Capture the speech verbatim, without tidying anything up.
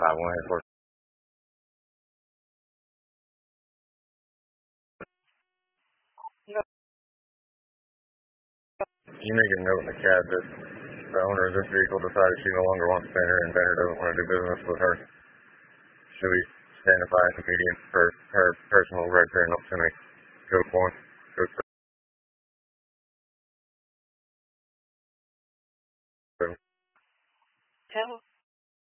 five one four. You make a note in the cab that the owner of this vehicle decided she no longer wants Banner and Banner doesn't want to do business with her. Should we stand by as immediate for her personal record and opportunity? Go point. Go to Hello.